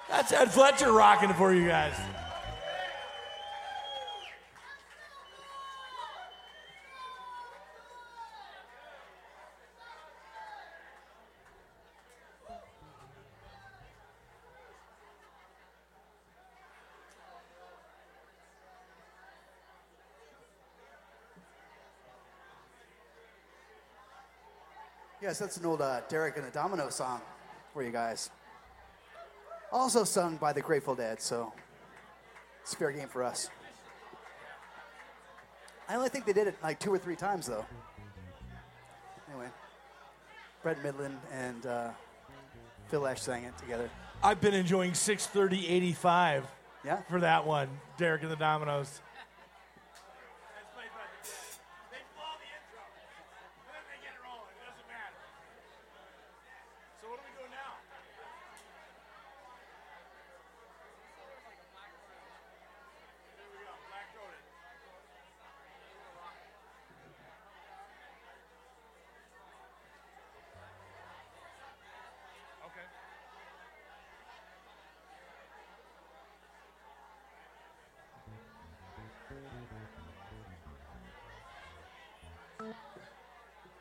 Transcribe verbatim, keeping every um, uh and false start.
That's Ed Fletcher rocking it for you guys. Yes, that's an old uh, Derek and the Domino song for you guys. Also sung by the Grateful Dead, so it's fair game for us. I only think they did it like two or three times, though. Anyway, Brett Midland and uh, Phil Lesh sang it together. I've been enjoying six thirty eighty-five Yeah? for that one, Derek and the Dominoes. Thank you.